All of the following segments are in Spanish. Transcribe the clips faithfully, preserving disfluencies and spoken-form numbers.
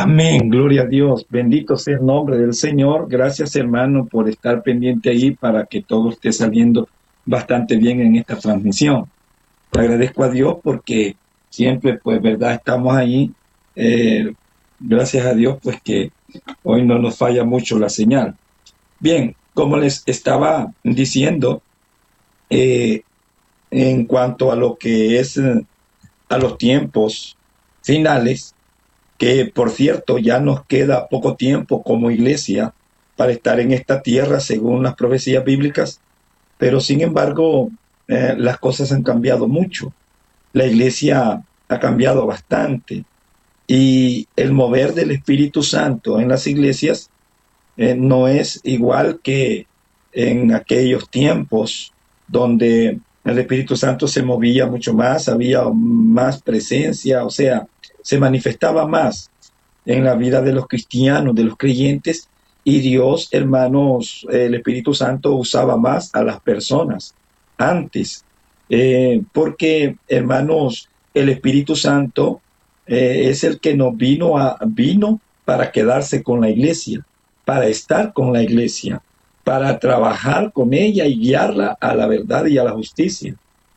Amén, gloria a Dios. Bendito sea el nombre del Señor. Gracias, hermano, por estar pendiente ahí para que todo esté saliendo bastante bien en esta transmisión. Le agradezco a Dios porque siempre, pues, verdad, estamos ahí. Eh, gracias a Dios, pues, que hoy no nos falla mucho la señal. Bien, como les estaba diciendo, eh, en cuanto a lo que es eh, a los tiempos finales, que por cierto ya nos queda poco tiempo como iglesia para estar en esta tierra según las profecías bíblicas, pero sin embargo eh, las cosas han cambiado mucho. La iglesia ha cambiado bastante y el mover del Espíritu Santo en las iglesias eh, no es igual que en aquellos tiempos donde el Espíritu Santo se movía mucho más, había más presencia, o sea, se manifestaba más en la vida de los cristianos, de los creyentes, y Dios, hermanos, el Espíritu Santo usaba más a las personas antes, eh, porque, hermanos, el Espíritu Santo eh, es el que nos vino, a, vino para quedarse con la iglesia, para estar con la iglesia, para trabajar con ella y guiarla a la verdad y a la justicia.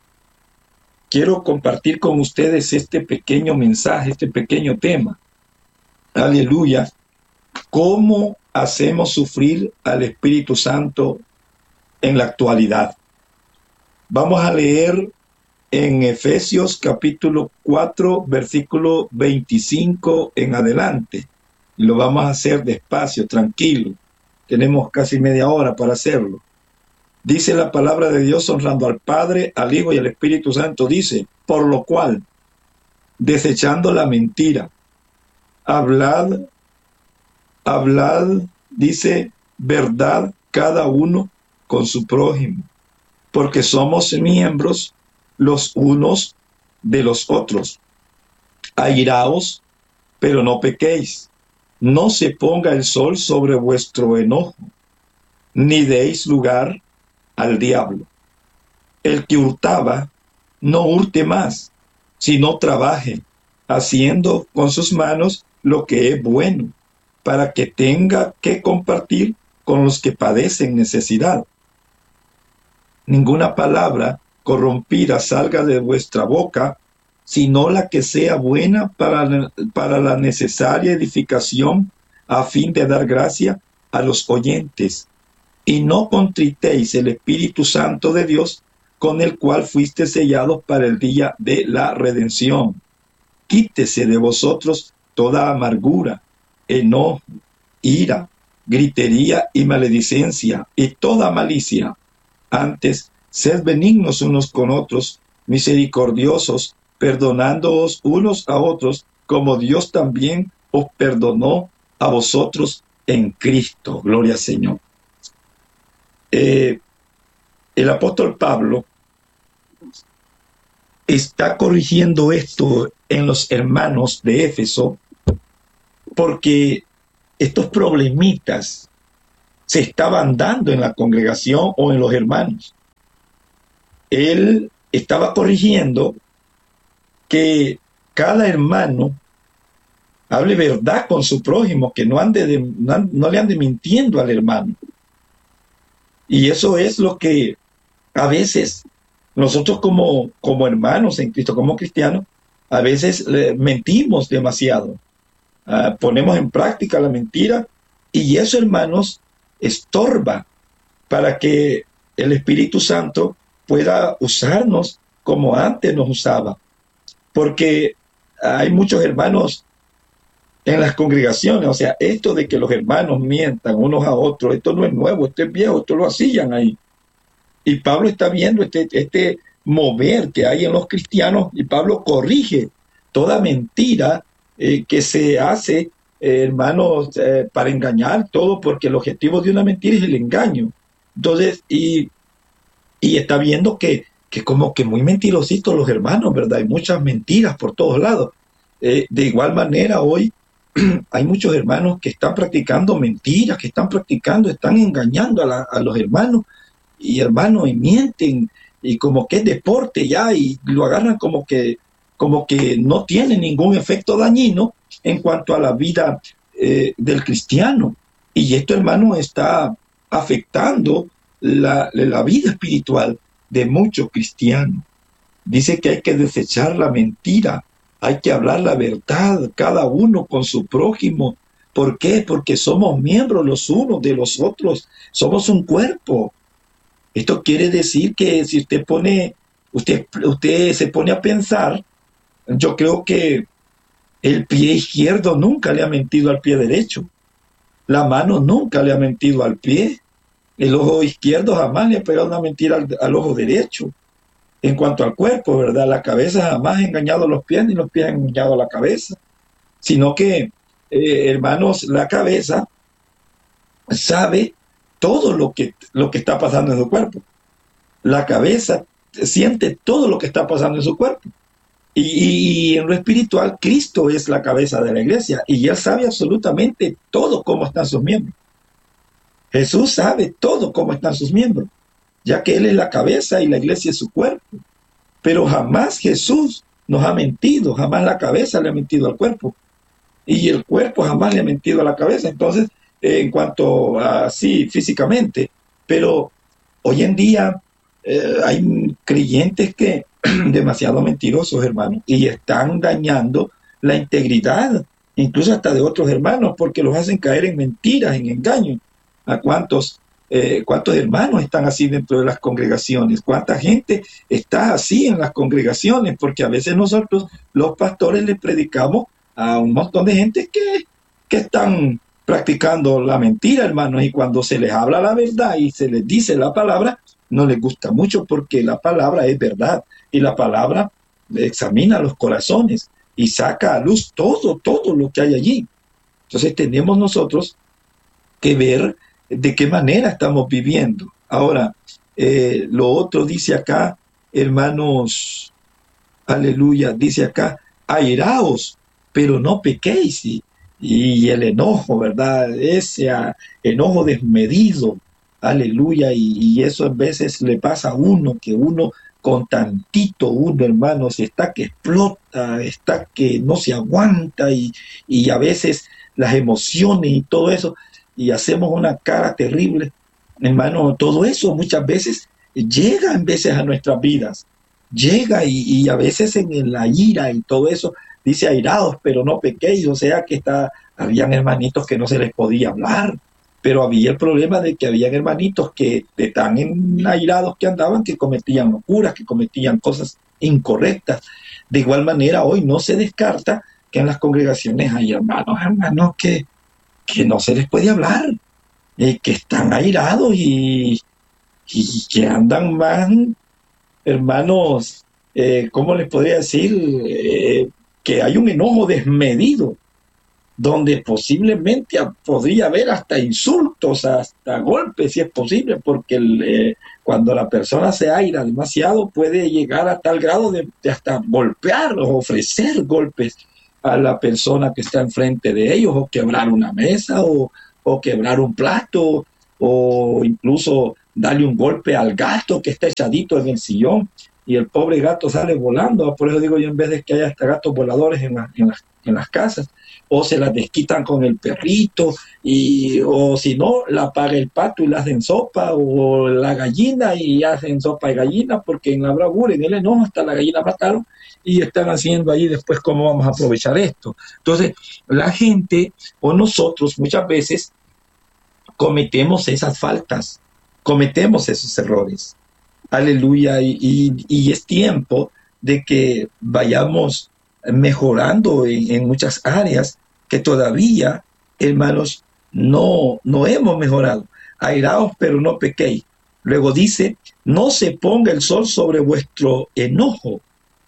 Quiero compartir con ustedes este pequeño mensaje, este pequeño tema. Aleluya. ¿Cómo hacemos sufrir al Espíritu Santo en la actualidad? Vamos a leer en Efesios capítulo cuatro, versículo veinticinco en adelante. Y lo vamos a hacer despacio, tranquilo. Tenemos casi media hora para hacerlo. Dice la palabra de Dios, honrando al Padre, al Hijo y al Espíritu Santo. Dice, por lo cual, desechando la mentira, hablad, hablad, dice, verdad cada uno con su prójimo, porque somos miembros los unos de los otros. Airaos, pero no pequéis. No se ponga el sol sobre vuestro enojo, ni deis lugar al diablo. El que hurtaba, no hurte más, sino trabaje, haciendo con sus manos lo que es bueno, para que tenga que compartir con los que padecen necesidad. Ninguna palabra corrompida salga de vuestra boca, sino la que sea buena para, para la necesaria edificación, a fin de dar gracia a los oyentes. Y no contritéis el Espíritu Santo de Dios, con el cual fuiste sellados para el día de la redención. Quítese de vosotros toda amargura, enojo, ira, gritería y maledicencia, y toda malicia. Antes, sed benignos unos con otros, misericordiosos, perdonándoos unos a otros, como Dios también os perdonó a vosotros en Cristo. Gloria al Señor. Eh, el apóstol Pablo está corrigiendo esto en los hermanos de Éfeso, porque estos problemitas se estaban dando en la congregación o en los hermanos. Él estaba corrigiendo que cada hermano hable verdad con su prójimo, que no, ande de, no, no le ande mintiendo al hermano. Y eso es lo que a veces nosotros como, como hermanos en Cristo, como cristianos, a veces eh, mentimos demasiado. Uh, ponemos en práctica la mentira y eso, hermanos, estorba para que el Espíritu Santo pueda usarnos como antes nos usaba. Porque hay muchos hermanos en las congregaciones, o sea, esto de que los hermanos mientan unos a otros, esto no es nuevo, esto es viejo, esto lo hacían ahí. Y Pablo está viendo este, este mover que hay en los cristianos y Pablo corrige toda mentira eh, que se hace, eh, hermanos, eh, para engañar todo, porque el objetivo de una mentira es el engaño. Entonces, y, y está viendo que, que como que muy mentirositos los hermanos, ¿verdad? Hay muchas mentiras por todos lados. Eh, de igual manera, hoy hay muchos hermanos que están practicando mentiras, que están practicando, están engañando a, la, a los hermanos, y hermanos, y mienten, y como que es deporte ya, y lo agarran como que como que no tiene ningún efecto dañino en cuanto a la vida eh, del cristiano. Y esto, hermano, está afectando la, la vida espiritual de muchos cristianos. Dice que hay que desechar la mentira, hay que hablar la verdad, cada uno con su prójimo. ¿Por qué? Porque somos miembros los unos de los otros, somos un cuerpo. Esto quiere decir que si usted pone, usted, usted se pone a pensar, yo creo que el pie izquierdo nunca le ha mentido al pie derecho, la mano nunca le ha mentido al pie, el ojo izquierdo jamás le ha pegado una mentira al, al ojo derecho. En cuanto al cuerpo, ¿verdad? La cabeza jamás ha engañado a los pies, ni los pies han engañado a la cabeza. Sino que, eh, hermanos, la cabeza sabe todo lo que, lo que está pasando en su cuerpo. La cabeza siente todo lo que está pasando en su cuerpo. Y, y, y en lo espiritual, Cristo es la cabeza de la iglesia. Y Él sabe absolutamente todo cómo están sus miembros. Jesús sabe todo cómo están sus miembros, ya que Él es la cabeza y la iglesia es su cuerpo. Pero jamás Jesús nos ha mentido, jamás la cabeza le ha mentido al cuerpo. Y el cuerpo jamás le ha mentido a la cabeza. Entonces, eh, en cuanto a sí, físicamente, pero hoy en día eh, hay creyentes que demasiado mentirosos, hermanos, y están dañando la integridad, incluso hasta de otros hermanos, porque los hacen caer en mentiras, en engaños. ¿A cuántos, eh, cuántos hermanos están así dentro de las congregaciones? ¿Cuánta gente está así en las congregaciones? Porque a veces nosotros, los pastores, les predicamos a un montón de gente que, que están practicando la mentira, hermanos, y cuando se les habla la verdad y se les dice la palabra, no les gusta mucho, porque la palabra es verdad, y la palabra examina los corazones y saca a luz todo, todo lo que hay allí. Entonces tenemos nosotros que ver de qué manera estamos viviendo. Ahora, eh, lo otro dice acá, hermanos, aleluya, dice acá, airaos, pero no pequéis. Y, y el enojo, ¿verdad? Ese a, enojo desmedido, aleluya, y, y eso a veces le pasa a uno, que uno con tantito, uno, hermanos, está que explota, está que no se aguanta, y, y a veces las emociones y todo eso, y hacemos una cara terrible, hermano. Todo eso muchas veces llega en veces a nuestras vidas, llega y, y a veces en la ira y todo eso, dice airados, pero no pequéis, o sea que está, habían hermanitos que no se les podía hablar, pero había el problema de que habían hermanitos que de tan airados que andaban, que cometían locuras, que cometían cosas incorrectas. De igual manera, hoy no se descarta que en las congregaciones hay hermanos, hermanos que que no se les puede hablar, eh, que están airados y, y que andan más, hermanos, eh, ¿cómo les podría decir? Eh, que hay un enojo desmedido, donde posiblemente podría haber hasta insultos, hasta golpes, si es posible, porque el, eh, cuando la persona se aira demasiado, puede llegar a tal grado de, de hasta golpear o ofrecer golpes a la persona que está enfrente de ellos, o quebrar una mesa, o, o quebrar un plato, o incluso darle un golpe al gato que está echadito en el sillón, y el pobre gato sale volando. Por eso digo yo, en vez de que haya hasta gatos voladores en, la, en, las, en las casas, o se las desquitan con el perrito, y, o si no, la paga el pato y la hacen sopa, o la gallina y hacen sopa de gallina, porque en la bravura, en el enojo, hasta la gallina mataron, y están haciendo ahí después cómo vamos a aprovechar esto. Entonces, la gente o nosotros muchas veces cometemos esas faltas, cometemos esos errores. Aleluya, y, y, y es tiempo de que vayamos mejorando en, en muchas áreas que todavía, hermanos, no, no hemos mejorado. Airaos, pero no pequéis. Luego dice, no se ponga el sol sobre vuestro enojo.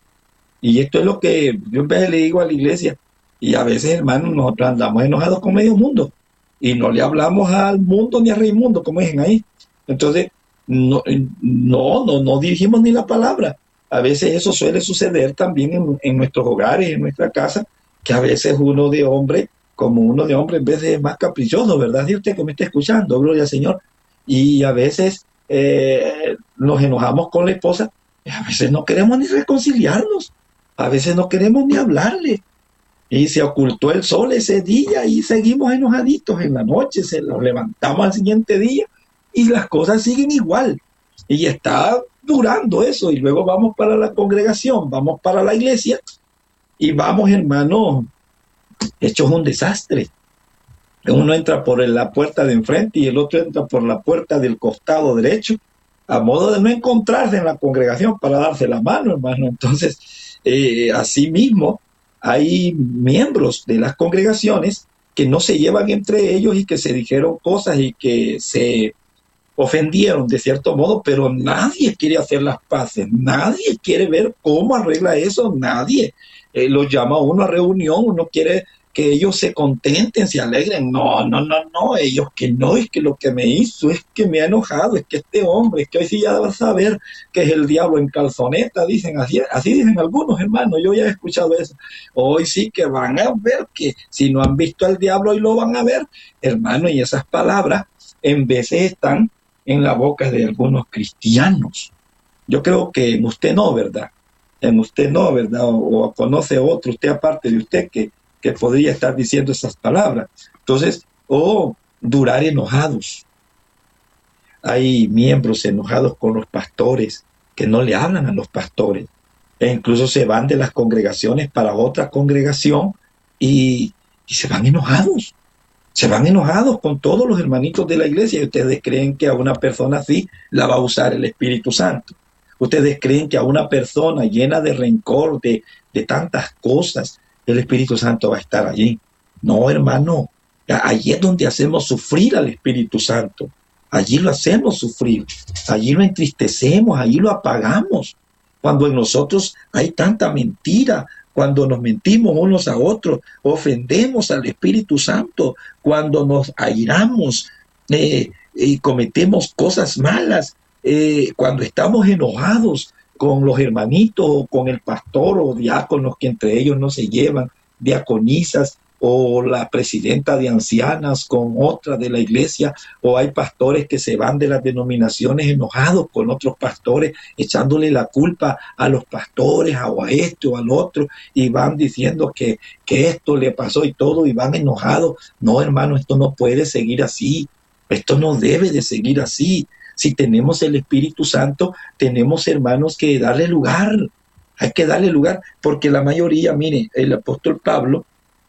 Y esto es lo que yo a veces le digo a la iglesia, y a veces, hermanos, nosotros andamos enojados con medio mundo, y no le hablamos al mundo ni al rey mundo, como dicen ahí. Entonces, no, no, no, no dirigimos ni la palabra. A veces eso suele suceder también en, en nuestros hogares, en nuestra casa, que a veces uno de hombre, como uno de hombre, en vez de más caprichoso, ¿verdad? Y usted que me está escuchando, gloria al Señor. Y a veces eh, nos enojamos con la esposa, y a veces no queremos ni reconciliarnos. A veces no queremos ni hablarle. Y se ocultó el sol ese día y seguimos enojaditos en la noche, se nos levantamos al siguiente día y las cosas siguen igual. Y está durando eso. Y luego vamos para la congregación, vamos para la iglesia y vamos, hermano, hechos un desastre. Uno entra por la puerta de enfrente y el otro entra por la puerta del costado derecho, a modo de no encontrarse en la congregación para darse la mano, hermano. Entonces, eh, así mismo, hay miembros de las congregaciones que no se llevan entre ellos y que se dijeron cosas y que se ofendieron de cierto modo, pero nadie quiere hacer las paces, nadie quiere ver cómo arregla eso, nadie. Eh, los llama a uno a reunión, uno quiere que ellos se contenten, se alegren. No, no, no, no, ellos que no, es que lo que me hizo es que me ha enojado, es que este hombre, es que hoy sí ya vas a ver que es el diablo en calzoneta, dicen así, así dicen algunos hermanos, yo ya he escuchado eso. Hoy sí que van a ver que si no han visto al diablo, hoy lo van a ver, hermano, y esas palabras en veces están en la boca de algunos cristianos. Yo creo que en usted no, ¿verdad? En usted no, ¿verdad? O, o conoce otro, usted aparte de usted, que que podría estar diciendo esas palabras. Entonces, o oh, durar enojados. Hay miembros enojados con los pastores que no le hablan a los pastores e incluso se van de las congregaciones para otra congregación y, y se van enojados. Se van enojados con todos los hermanitos de la iglesia y ustedes creen que a una persona así la va a usar el Espíritu Santo. Ustedes creen que a una persona llena de rencor, de, de tantas cosas, el Espíritu Santo va a estar allí. No, hermano, allí es donde hacemos sufrir al Espíritu Santo. Allí lo hacemos sufrir, allí lo entristecemos, allí lo apagamos. Cuando en nosotros hay tanta mentira, cuando nos mentimos unos a otros, ofendemos al Espíritu Santo, cuando nos airamos eh, y cometemos cosas malas, eh, cuando estamos enojados con los hermanitos o con el pastor o diáconos que entre ellos no se llevan, diaconisas o la presidenta de ancianas con otra de la iglesia, o hay pastores que se van de las denominaciones enojados con otros pastores, echándole la culpa a los pastores o a este o al otro, y van diciendo que, que esto le pasó y todo, y van enojados. No, hermano, esto no puede seguir así, esto no debe de seguir así. Si tenemos el Espíritu Santo, tenemos, hermanos, que darle lugar. Hay que darle lugar, porque la mayoría, mire, el apóstol Pablo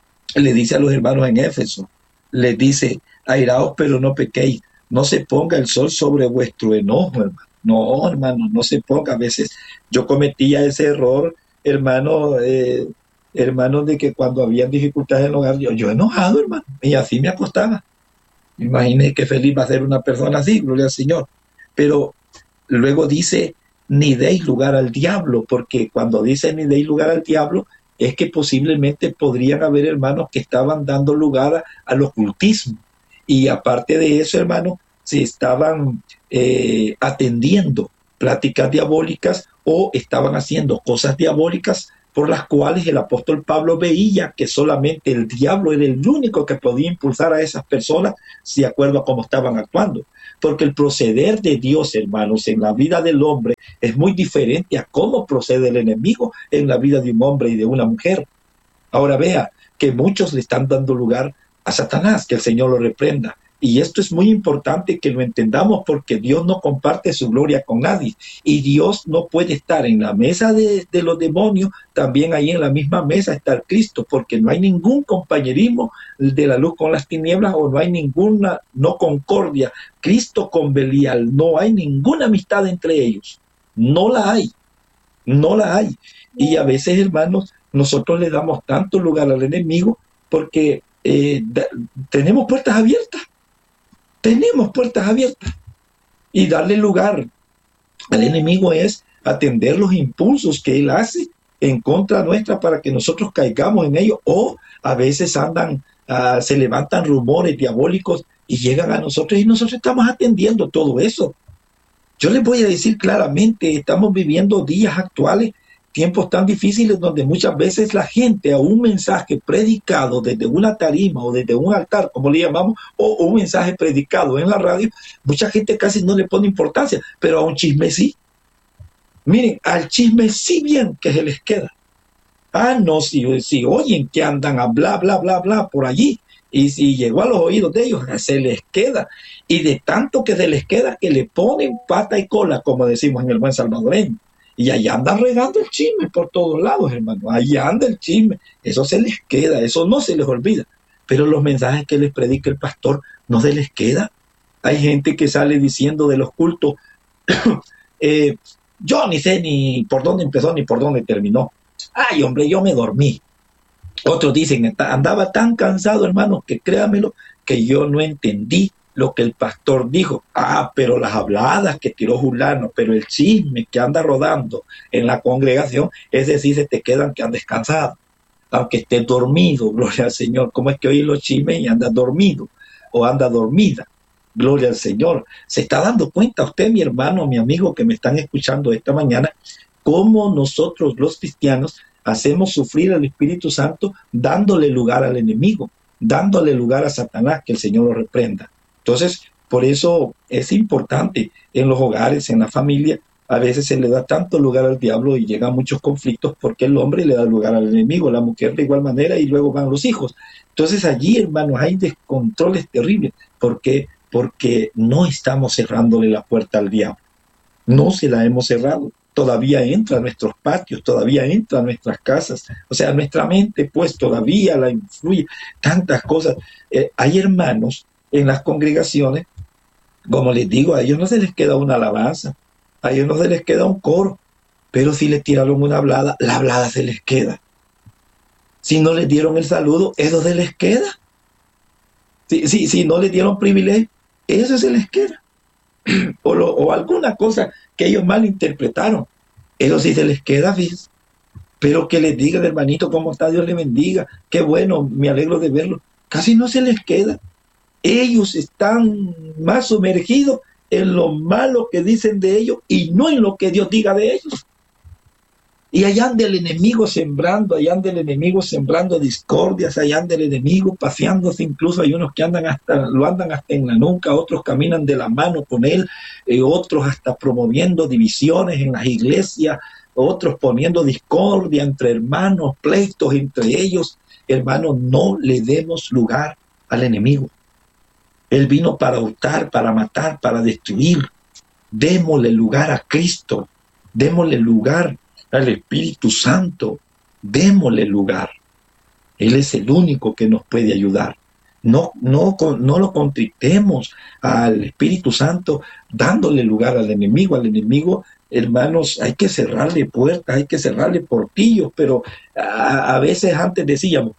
le dice a los hermanos en Éfeso, les dice, airaos pero no pequéis, no se ponga el sol sobre vuestro enojo, hermano. No, hermano, no se ponga. A veces yo cometía ese error, hermano, eh, hermano, de que cuando había dificultades en el hogar, yo, yo enojado, hermano, y así me acostaba. Imagínese qué feliz va a ser una persona así, gloria al Señor. Pero luego dice, ni deis lugar al diablo, porque cuando dice ni deis lugar al diablo, es que posiblemente podrían haber hermanos que estaban dando lugar a, al ocultismo. Y aparte de eso, hermanos, se estaban eh, atendiendo pláticas diabólicas o estaban haciendo cosas diabólicas por las cuales el apóstol Pablo veía que solamente el diablo era el único que podía impulsar a esas personas de acuerdo a cómo estaban actuando. Porque el proceder de Dios, hermanos, en la vida del hombre es muy diferente a cómo procede el enemigo en la vida de un hombre y de una mujer. Ahora vea que muchos le están dando lugar a Satanás, que el Señor lo reprenda. Y esto es muy importante que lo entendamos, porque Dios no comparte su gloria con nadie. Y Dios no puede estar en la mesa de, de los demonios, también ahí en la misma mesa está Cristo, porque no hay ningún compañerismo de la luz con las tinieblas, o no hay ninguna no concordia. Cristo con Belial, no hay ninguna amistad entre ellos. No la hay, no la hay. Y a veces, hermanos, nosotros le damos tanto lugar al enemigo porque eh, da, tenemos puertas abiertas. Tenemos puertas abiertas y darle lugar al enemigo es atender los impulsos que él hace en contra nuestra para que nosotros caigamos en ellos, o a veces andan, uh, se levantan rumores diabólicos y llegan a nosotros y nosotros estamos atendiendo todo eso. Yo les voy a decir claramente, estamos viviendo días actuales, tiempos tan difíciles donde muchas veces la gente a un mensaje predicado desde una tarima o desde un altar, como le llamamos, o un mensaje predicado en la radio, mucha gente casi no le pone importancia, pero a un chisme sí. Miren, al chisme sí bien que se les queda. Ah, no, si, si oyen que andan a bla, bla, bla, bla por allí, y si llegó a los oídos de ellos, se les queda. Y de tanto que se les queda, que le ponen pata y cola, como decimos en el buen salvadoreño. Y allá andan regando el chisme por todos lados, hermano. Allá anda el chisme. Eso se les queda, eso no se les olvida. Pero los mensajes que les predica el pastor no se les queda. Hay gente que sale diciendo de los cultos, eh, yo ni sé ni por dónde empezó ni por dónde terminó. Ay, hombre, yo me dormí. Otros dicen, andaba tan cansado, hermano, que créamelo, que yo no entendí lo que el pastor dijo. Ah, pero las habladas que tiró Julano, pero el chisme que anda rodando en la congregación, ese sí se te quedan que han descansado, aunque estés dormido, gloria al Señor. ¿Cómo es que oís los chismes y andas dormido o anda dormida? Gloria al Señor. ¿Se está dando cuenta usted, mi hermano, mi amigo, que me están escuchando esta mañana, cómo nosotros los cristianos hacemos sufrir al Espíritu Santo dándole lugar al enemigo, dándole lugar a Satanás, que el Señor lo reprenda? Entonces, por eso es importante en los hogares, en la familia, a veces se le da tanto lugar al diablo y llegan muchos conflictos porque el hombre le da lugar al enemigo, la mujer de igual manera, y luego van los hijos. Entonces allí, hermanos, hay descontroles terribles. ¿Por qué? Porque no estamos cerrándole la puerta al diablo. No se la hemos cerrado. Todavía entra a nuestros patios, todavía entra a nuestras casas. O sea, nuestra mente, pues, todavía la influye. Tantas cosas. Eh, hay hermanos en las congregaciones, como les digo, a ellos no se les queda una alabanza, a ellos no se les queda un coro, pero si les tiraron una hablada, la hablada se les queda. Si no les dieron el saludo, eso se les queda. Si, si, si no les dieron privilegio, eso se les queda. O, lo, o alguna cosa que ellos malinterpretaron, eso sí se les queda, fíjense. Pero que les digan, hermanito, cómo está, Dios le bendiga, qué bueno, me alegro de verlo, casi no se les queda. Ellos están más sumergidos en lo malo que dicen de ellos y no en lo que Dios diga de ellos. Y allá anda el enemigo sembrando, allá anda el enemigo sembrando discordias, allá anda el enemigo paseándose, incluso hay unos que andan hasta, lo andan hasta en la nuca, otros caminan de la mano con él, eh, otros hasta promoviendo divisiones en las iglesias, otros poniendo discordia entre hermanos, pleitos entre ellos. Hermanos, no le demos lugar al enemigo. Él vino para hurtar, para matar, para destruir. Démosle lugar a Cristo, démosle lugar al Espíritu Santo, démosle lugar. Él es el único que nos puede ayudar. No, no, no lo contristemos al Espíritu Santo dándole lugar al enemigo. Al enemigo, hermanos, hay que cerrarle puertas, hay que cerrarle portillos, pero a, a veces antes decíamos,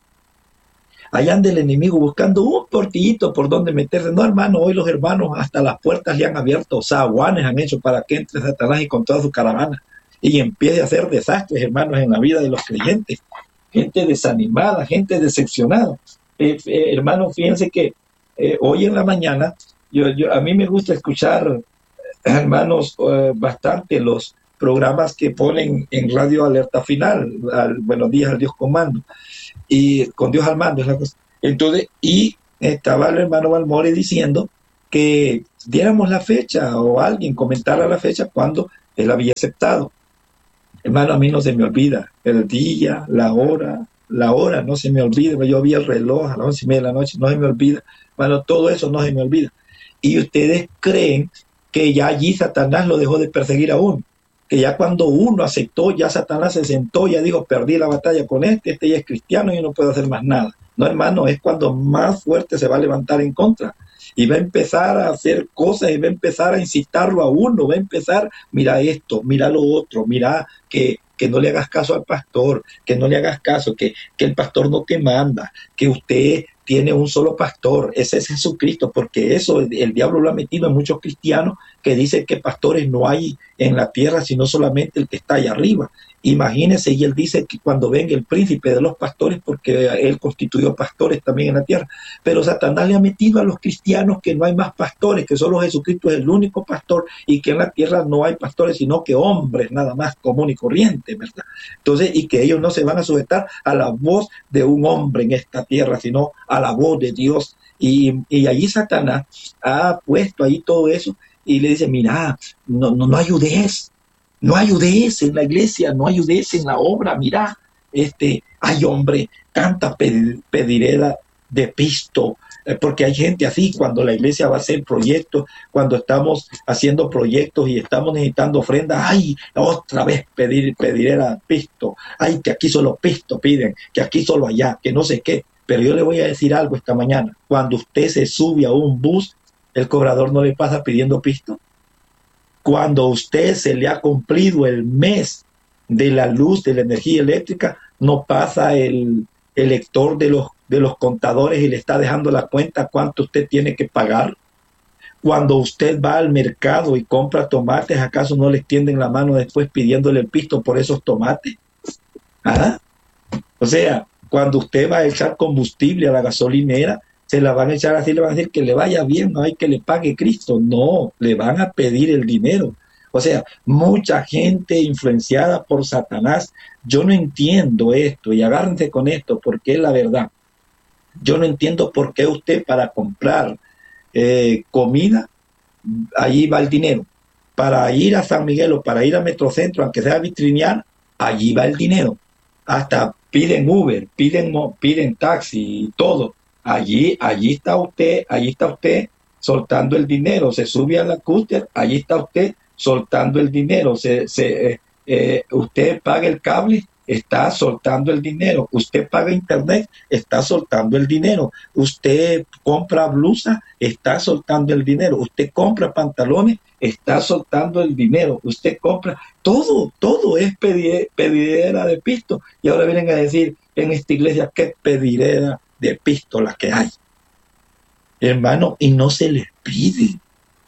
allá anda el enemigo buscando un portillito por donde meterse. No, hermano, hoy los hermanos hasta las puertas le han abierto, zaguanes han hecho para que entre Satanás y con toda su caravana y empiece a hacer desastres, hermanos, en la vida de los creyentes. Gente desanimada, gente decepcionada. Eh, eh, hermanos, fíjense que eh, hoy en la mañana, yo, yo, a mí me gusta escuchar, hermanos, eh, bastante los programas que ponen en Radio Alerta Final, al Buenos Días al Dios Comando, y con Dios al mando es la cosa. Entonces, y estaba el hermano Balmore diciendo que diéramos la fecha o alguien comentara la fecha cuando él había aceptado. Hermano, a mí no se me olvida el día, la hora, la hora no se me olvida. Yo vi el reloj a las once y media de la noche, no se me olvida. Bueno, todo eso no se me olvida. Y ustedes creen que ya allí Satanás lo dejó de perseguir a uno, que ya cuando uno aceptó, ya Satanás se sentó, ya dijo, perdí la batalla con este, este ya es cristiano y no puedo hacer más nada. No, hermano, es cuando más fuerte se va a levantar en contra. Y va a empezar a hacer cosas y va a empezar a incitarlo a uno, va a empezar, mira esto, mira lo otro, mira que, que no le hagas caso al pastor, que no le hagas caso, que, que el pastor no te manda, que usted tiene un solo pastor, ese es Jesucristo, porque eso el, el diablo lo ha metido en muchos cristianos que dicen que pastores no hay en la tierra, sino solamente el que está allá arriba. Imagínense, y él dice que cuando venga el príncipe de los pastores, porque él constituyó pastores también en la tierra, pero Satanás le ha metido a los cristianos que no hay más pastores, que solo Jesucristo es el único pastor y que en la tierra no hay pastores, sino que hombres nada más común y corriente, ¿verdad? Entonces, y que ellos no se van a sujetar a la voz de un hombre en esta tierra, sino a la voz de Dios. Y, y allí Satanás ha puesto ahí todo eso y le dice, mira, no, no, no ayudes. No ayudes en la iglesia, no ayudes en la obra, mira, este, ay hombre, tanta pedirera de pisto, eh, porque hay gente así cuando la iglesia va a hacer proyectos, cuando estamos haciendo proyectos y estamos necesitando ofrendas, ay, otra vez pedir, pedirera pisto, ay, que aquí solo pisto piden, que aquí solo allá, que no sé qué. Pero yo le voy a decir algo esta mañana, cuando usted se sube a un bus, el cobrador no le pasa pidiendo pisto. Cuando a usted se le ha cumplido el mes de la luz, de la energía eléctrica, no pasa el, el lector de los, de los contadores y le está dejando la cuenta cuánto usted tiene que pagar. Cuando usted va al mercado y compra tomates, ¿acaso no le extienden la mano después pidiéndole el pisto por esos tomates? ¿Ah? O sea, cuando usted va a echar combustible a la gasolinera, se la van a echar así, le van a decir que le vaya bien, no hay que le pague Cristo. No, le van a pedir el dinero. O sea, mucha gente influenciada por Satanás. Yo no entiendo esto, y agárrense con esto, porque es la verdad. Yo no entiendo por qué usted para comprar eh, comida, allí va el dinero. Para ir a San Miguel o para ir a Metrocentro, aunque sea vitrinear, allí va el dinero. Hasta piden Uber, piden, piden taxi y todo. Allí, allí está usted, allí está usted soltando el dinero. Se sube a la cúster, allí está usted soltando el dinero. Se, se, eh, eh, usted paga el cable, está soltando el dinero. Usted paga internet, está soltando el dinero. Usted compra blusa, está soltando el dinero. Usted compra pantalones, está soltando el dinero. Usted compra, todo, todo es pedidera de pisto. Y ahora vienen a decir en esta iglesia, qué pedidera de pistolas que hay, hermano, y no se les pide,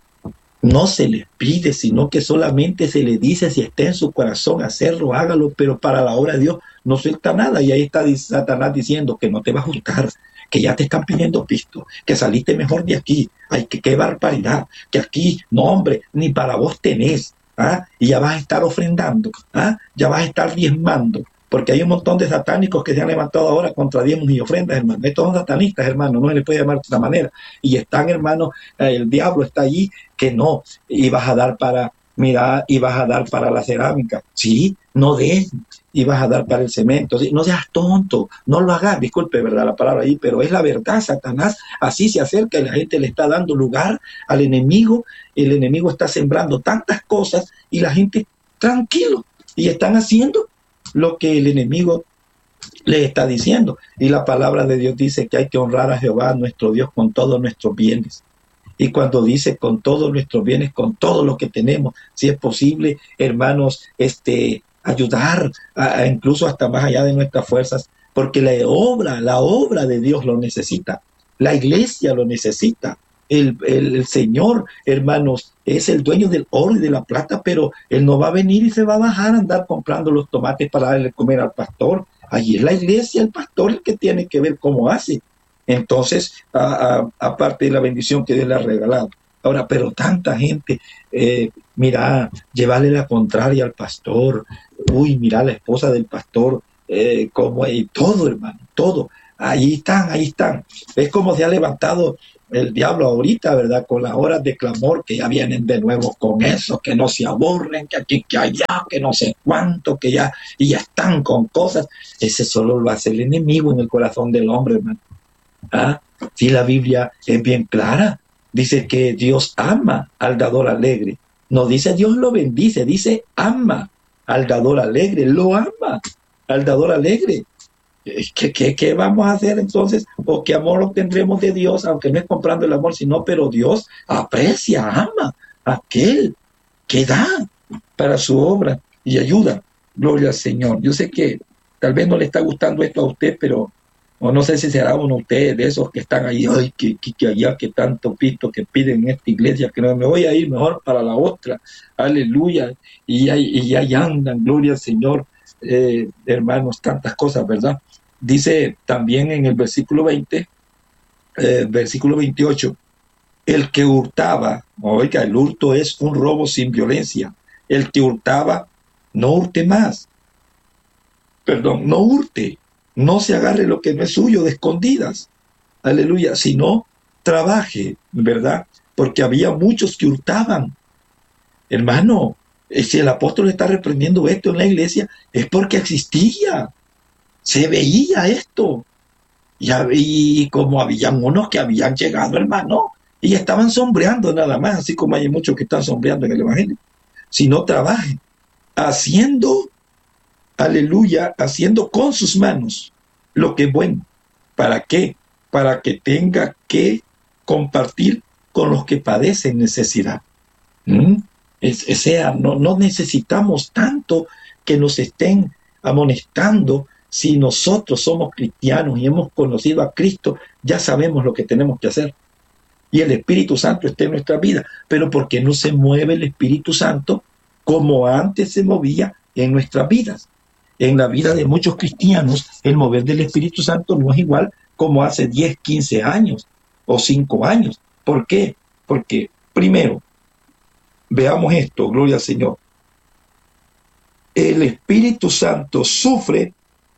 no se les pide, sino que solamente se le dice si está en su corazón hacerlo, hágalo, pero para la obra de Dios no suelta nada. Y ahí está Satanás diciendo que no te va a gustar, que ya te están pidiendo pisto, que saliste mejor de aquí, ay, que qué barbaridad, que aquí, no hombre, ni para vos tenés, ¿ah? Y ya vas a estar ofrendando, ¿ah? Ya vas a estar diezmando. Porque hay un montón de satánicos que se han levantado ahora contra diezmos y ofrendas, hermano. Estos son satanistas, hermano, no se les puede llamar de otra manera. Y están, hermano, el diablo está allí, que no, y vas a dar para, mira, y vas a dar para la cerámica. Sí, no des, y vas a dar para el cemento. ¿Sí? No seas tonto, no lo hagas, disculpe, ¿verdad? La palabra ahí, pero es la verdad. Satanás así se acerca y la gente le está dando lugar al enemigo. El enemigo está sembrando tantas cosas y la gente tranquilo, y están haciendo lo que el enemigo le está diciendo. Y la palabra de Dios dice que hay que honrar a Jehová, nuestro Dios, con todos nuestros bienes. Y cuando dice con todos nuestros bienes, con todo lo que tenemos, si es posible, hermanos, este, ayudar a, a incluso hasta más allá de nuestras fuerzas, porque la obra, la obra de Dios lo necesita. La iglesia lo necesita. El, el, el Señor, hermanos, es el dueño del oro y de la plata, pero Él no va a venir y se va a bajar a andar comprando los tomates para darle de comer al pastor. Allí es la iglesia, el pastor, el que tiene que ver cómo hace. Entonces, aparte de la bendición que Dios le ha regalado. Ahora, pero tanta gente, eh, mira, llevarle la contraria al pastor, uy, mira, la esposa del pastor, eh, como y todo, hermano, todo. Ahí están, ahí están. Es como se ha levantado el diablo ahorita, ¿verdad? Con las horas de clamor que ya vienen de nuevo con eso, que no se aburren, que aquí, que allá, que no sé cuánto, que ya, y ya están con cosas. Ese solo lo hace el enemigo en el corazón del hombre, hermano. ¿Ah? Sí, la Biblia es bien clara. Dice que Dios ama al dador alegre. No dice Dios lo bendice, dice ama al dador alegre, lo ama al dador alegre. ¿Qué, qué, ¿Qué vamos a hacer entonces? ¿O qué amor obtendremos de Dios? Aunque no es comprando el amor, sino, pero Dios aprecia, ama a aquel que da para su obra y ayuda. Gloria al Señor. Yo sé que tal vez no le está gustando esto a usted, pero o no sé si será uno de ustedes de esos que están ahí, ay, que, que, que allá, que tanto pito que piden en esta iglesia, que no me voy a ir mejor para la otra. Aleluya. Y ahí, y ahí andan, gloria al Señor. Eh, hermanos, tantas cosas, ¿verdad? Dice también en el versículo veinte, eh, versículo veintiocho, el que hurtaba, oiga, el hurto es un robo sin violencia. El que hurtaba, no hurte más. Perdón, no hurte, no se agarre lo que no es suyo de escondidas. Aleluya, sino trabaje, ¿verdad? Porque había muchos que hurtaban. Hermano, si el apóstol está reprendiendo esto en la iglesia, es porque existía. Se veía esto. Y, y como habían unos que habían llegado, hermano, y estaban sombreando nada más, así como hay muchos que están sombreando en el Evangelio. Si no trabajen, haciendo, aleluya, haciendo con sus manos lo que es bueno. ¿Para qué? Para que tenga que compartir con los que padecen necesidad. ¿Mm? Es, o sea, no, no necesitamos tanto que nos estén amonestando. Si nosotros somos cristianos y hemos conocido a Cristo, ya sabemos lo que tenemos que hacer. Y el Espíritu Santo está en nuestra vida. Pero ¿por qué no se mueve el Espíritu Santo como antes se movía en nuestras vidas? En la vida de muchos cristianos, el mover del Espíritu Santo no es igual como hace diez, quince años o cinco años. ¿Por qué? Porque, primero, veamos esto, gloria al Señor. El Espíritu Santo sufre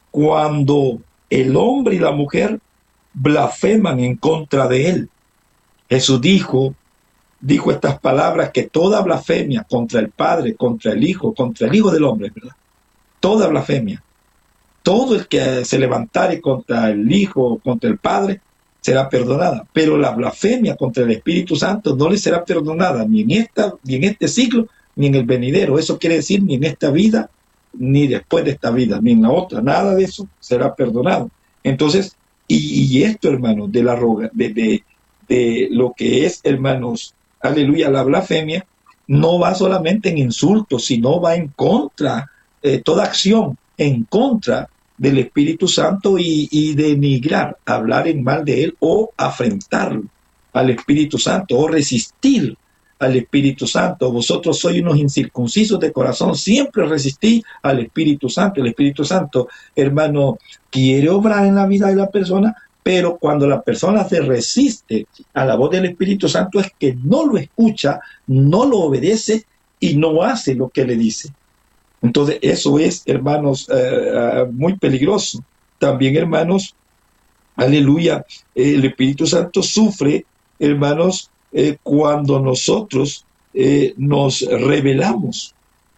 cuando el hombre y la mujer blasfeman en contra de él. Jesús dijo, dijo estas palabras, que toda blasfemia contra el Padre, contra el Hijo, contra el Hijo del Hombre, ¿verdad? Toda blasfemia, todo el que se levantare contra el Hijo, contra el Padre, será perdonada. Pero la blasfemia contra el Espíritu Santo no le será perdonada ni en esta, ni en este siglo, ni en el venidero. Eso quiere decir ni en esta vida, ni después de esta vida, ni en la otra. Nada de eso será perdonado. Entonces, y, y esto, hermanos, de la de, de, de lo que es, hermanos, aleluya, la blasfemia, no va solamente en insultos, sino va en contra, eh, toda acción en contra del Espíritu Santo y, y denigrar, hablar en mal de él o afrentarlo al Espíritu Santo o resistir al Espíritu Santo. Vosotros sois unos incircuncisos de corazón, siempre resistí al Espíritu Santo. El Espíritu Santo, hermano, quiere obrar en la vida de la persona, pero cuando la persona se resiste a la voz del Espíritu Santo es que no lo escucha, no lo obedece y no hace lo que le dice. Entonces eso es, hermanos, uh, uh, muy peligroso. También, hermanos, aleluya, el Espíritu Santo sufre, hermanos, eh, cuando nosotros eh, nos rebelamos.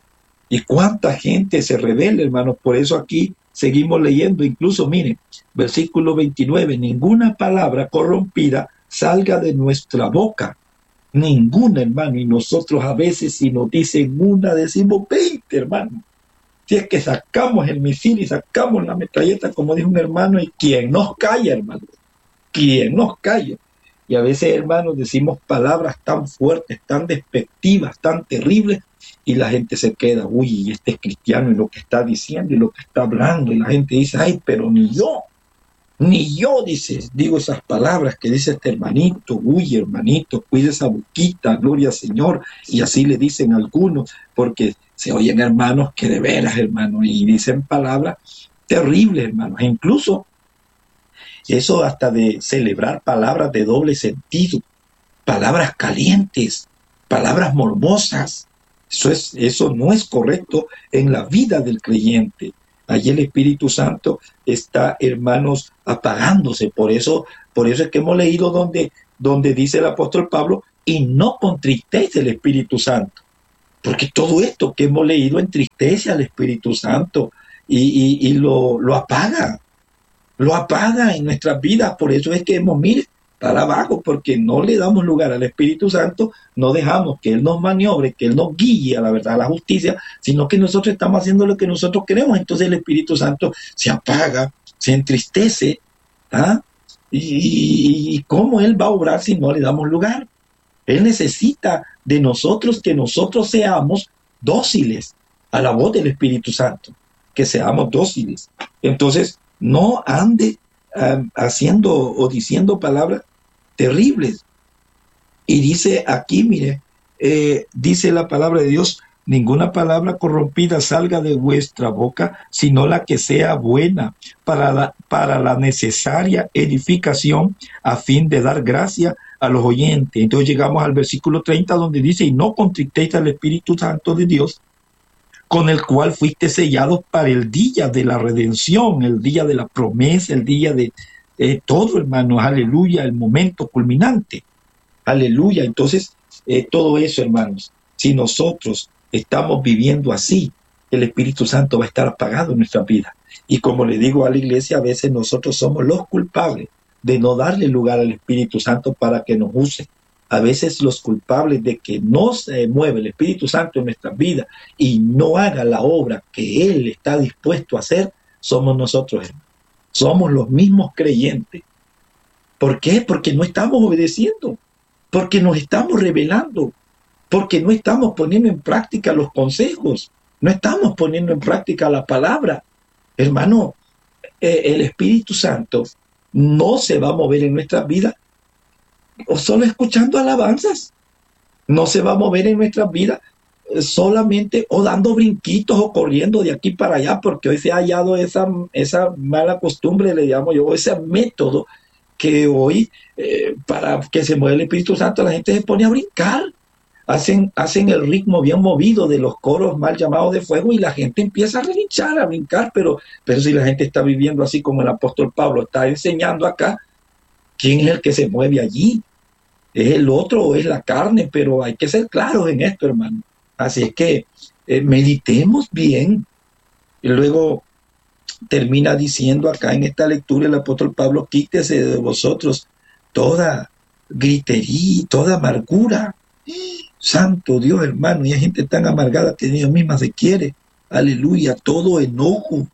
¿Y cuánta gente se rebela, hermanos? Por eso aquí seguimos leyendo, incluso, miren, versículo veintinueve, ninguna palabra corrompida salga de nuestra boca. Ninguna, hermano. Y nosotros a veces, si nos dicen una, decimos veinte, hermano. Si es que sacamos el misil y sacamos la metralleta, como dijo un hermano, y ¿quién nos calla, hermano? ¿Quién nos calla? Y a veces, hermanos, decimos palabras tan fuertes, tan despectivas, tan terribles, y la gente se queda, uy, este es cristiano y lo que está diciendo y lo que está hablando. Y la gente dice, ay, pero ni yo, ni yo, dice, digo esas palabras que dice este hermanito, uy, hermanito, cuide esa boquita, gloria al Señor. Y así le dicen algunos, porque se oyen hermanos que de veras, hermanos, y dicen palabras terribles, hermanos. E incluso eso hasta de celebrar palabras de doble sentido, palabras calientes, palabras morbosas. Eso, es, eso no es correcto en la vida del creyente. Allí el Espíritu Santo está, hermanos, apagándose. Por eso, por eso es que hemos leído donde, donde dice el apóstol Pablo, y no contristéis el Espíritu Santo. Porque todo esto que hemos leído entristece al Espíritu Santo y, y, y lo, lo apaga. Lo apaga en nuestras vidas. Por eso es que hemos, mire, para abajo, porque no le damos lugar al Espíritu Santo, no dejamos que Él nos maniobre, que Él nos guíe a la verdad, a la justicia, sino que nosotros estamos haciendo lo que nosotros queremos. Entonces el Espíritu Santo se apaga, se entristece, ¿ah? Y, y, y ¿cómo Él va a obrar si no le damos lugar? Él necesita de nosotros que nosotros seamos dóciles a la voz del Espíritu Santo, que seamos dóciles. Entonces, no ande um, haciendo o diciendo palabras terribles. Y dice aquí, mire, eh, dice la palabra de Dios, ninguna palabra corrompida salga de vuestra boca, sino la que sea buena para la, para la necesaria edificación, a fin de dar gracia a los oyentes. Entonces llegamos al versículo treinta, donde dice, y no contristéis al Espíritu Santo de Dios, con el cual fuiste sellados para el día de la redención, el día de la promesa, el día de eh, todo, hermanos, aleluya, el momento culminante, aleluya. Entonces, eh, todo eso, hermanos, si nosotros estamos viviendo así, el Espíritu Santo va a estar apagado en nuestra vida. Y como le digo a la iglesia, a veces nosotros somos los culpables de no darle lugar al Espíritu Santo para que nos use. A veces los culpables de que no se mueve el Espíritu Santo en nuestras vidas y no haga la obra que Él está dispuesto a hacer, somos nosotros, hermanos. Somos los mismos creyentes. ¿Por qué? Porque no estamos obedeciendo, porque nos estamos rebelando, porque no estamos poniendo en práctica los consejos, no estamos poniendo en práctica la palabra. Hermano, eh, el Espíritu Santo no se va a mover en nuestras vidas o solo escuchando alabanzas. No se va a mover en nuestras vidas eh, solamente o dando brinquitos o corriendo de aquí para allá, porque hoy se ha hallado esa, esa mala costumbre, le llamo yo, ese método que hoy eh, para que se mueva el Espíritu Santo la gente se pone a brincar. Hacen, hacen el ritmo bien movido de los coros mal llamados de fuego y la gente empieza a relinchar, a brincar, pero, pero si la gente está viviendo así como el apóstol Pablo está enseñando acá, ¿quién es el que se mueve allí? ¿Es el otro o es la carne? Pero hay que ser claros en esto, hermano. Así es que eh, meditemos bien. Y luego termina diciendo acá en esta lectura el apóstol Pablo, quítese de vosotros toda gritería, toda amargura. Santo Dios, hermano, y hay gente tan amargada que ella misma se quiere. Aleluya, todo enojo,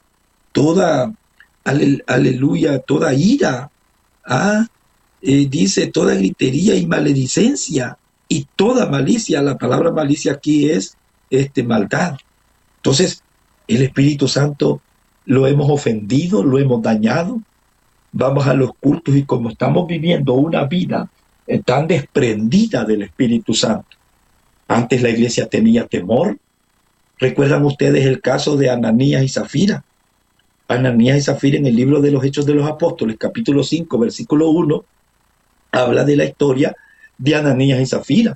toda, ale, aleluya, toda ira. Ah, eh, dice toda gritería y maledicencia y toda malicia. La palabra malicia aquí es este, maldad. Entonces, el Espíritu Santo lo hemos ofendido, lo hemos dañado. Vamos a los cultos y como estamos viviendo una vida eh, tan desprendida del Espíritu Santo. Antes la iglesia tenía temor. ¿Recuerdan ustedes el caso de Ananías y Zafira? Ananías y Zafira en el libro de los Hechos de los Apóstoles, capítulo cinco, versículo uno, habla de la historia de Ananías y Zafira,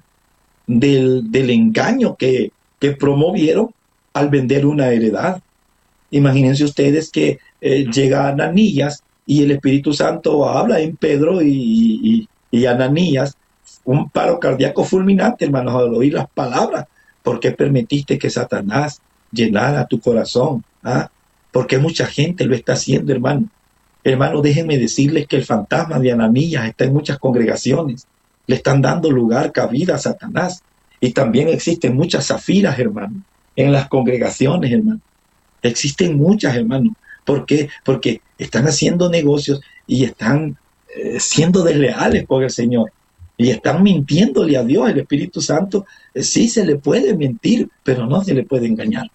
del, del engaño que, que promovieron al vender una heredad. Imagínense ustedes que eh, llega Ananías y el Espíritu Santo habla en Pedro y, y, y Ananías, un paro cardíaco fulminante, hermanos, al oír las palabras. ¿Por qué permitiste que Satanás llenara tu corazón? ¿Ah? Porque mucha gente lo está haciendo, hermano. Hermano, déjenme decirles que el fantasma de Ananías está en muchas congregaciones. Le están dando lugar, cabida a Satanás. Y también existen muchas zafiras, hermano, en las congregaciones, hermano. Existen muchas, hermano. ¿Por qué? Porque están haciendo negocios y están eh, siendo desleales con el Señor. Y están mintiéndole a Dios. El Espíritu Santo eh, sí se le puede mentir, pero no se le puede engañar.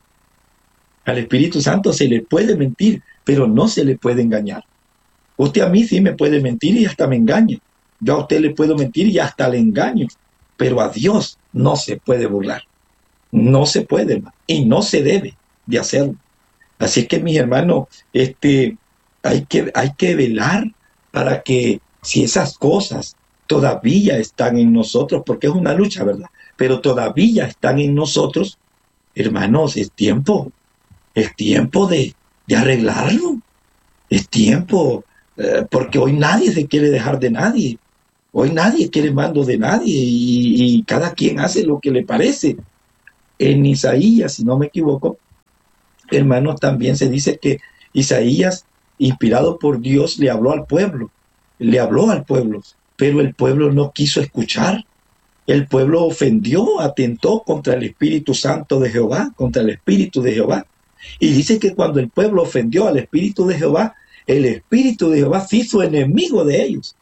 Al Espíritu Santo se le puede mentir, pero no se le puede engañar. Usted a mí sí me puede mentir y hasta me engaña. Yo a usted le puedo mentir y hasta le engaño. Pero a Dios no se puede burlar. No se puede, hermano. Y no se debe de hacerlo. Así que, mis hermanos, este, hay que, hay que velar para que si esas cosas todavía están en nosotros, porque es una lucha, ¿verdad? Pero todavía están en nosotros, hermanos, es tiempo, es tiempo de, de arreglarlo, es tiempo, eh, porque hoy nadie se quiere dejar de nadie, hoy nadie quiere mando de nadie y, y cada quien hace lo que le parece. En Isaías, si no me equivoco, hermanos, también se dice que Isaías, inspirado por Dios, le habló al pueblo, le habló al pueblo, pero el pueblo no quiso escuchar. El pueblo ofendió, atentó contra el Espíritu Santo de Jehová, contra el Espíritu de Jehová. Y dice que cuando el pueblo ofendió al Espíritu de Jehová, el Espíritu de Jehová se hizo enemigo de ellos.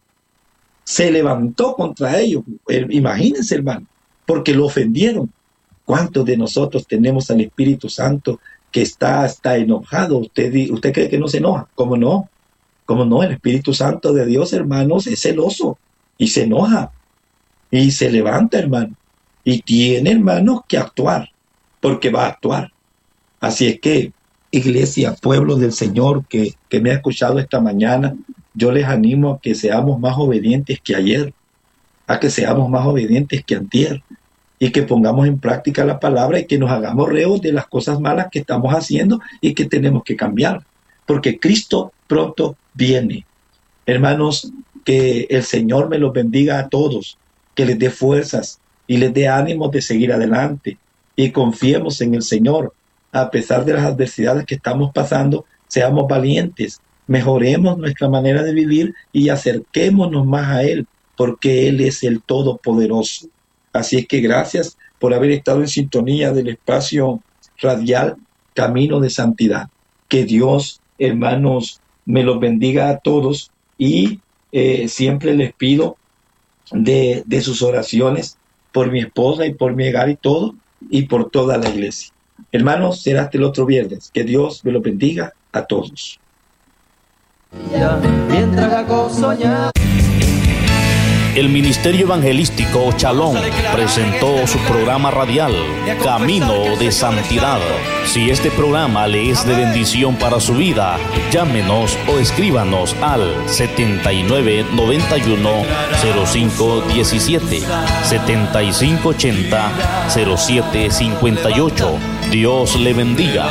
Se levantó contra ellos. Imagínense, hermano, porque lo ofendieron. ¿Cuántos de nosotros tenemos al Espíritu Santo que está hasta enojado? ¿Usted, usted cree que no se enoja? ¿Cómo no? ¿Cómo no? El Espíritu Santo de Dios, hermanos, es celoso y se enoja y se levanta, hermano. Y tiene, hermanos, que actuar, porque va a actuar. Así es que, iglesia, pueblo del Señor que, que me ha escuchado esta mañana, yo les animo a que seamos más obedientes que ayer, a que seamos más obedientes que antier, y que pongamos en práctica la palabra y que nos hagamos reos de las cosas malas que estamos haciendo y que tenemos que cambiar, porque Cristo pronto viene. Hermanos, que el Señor me los bendiga a todos, que les dé fuerzas y les dé ánimo de seguir adelante y confiemos en el Señor a pesar de las adversidades que estamos pasando, seamos valientes, mejoremos nuestra manera de vivir y acerquémonos más a Él, porque Él es el Todopoderoso. Así es que gracias por haber estado en sintonía del espacio radial Camino de Santidad. Que Dios, hermanos, me los bendiga a todos y eh, siempre les pido de, de sus oraciones por mi esposa y por mi hogar y todo, y por toda la iglesia. Hermanos, será hasta el otro viernes. Que Dios me los bendiga a todos. Mientras hago soñar. El Ministerio Evangelístico Shalom presentó su programa radial Camino de Santidad. Si este programa le es de bendición para su vida, llámenos o escríbanos al setenta y nueve noventa y uno cero cinco diecisiete, setenta y cinco ochenta cero siete cincuenta y ocho. Dios le bendiga.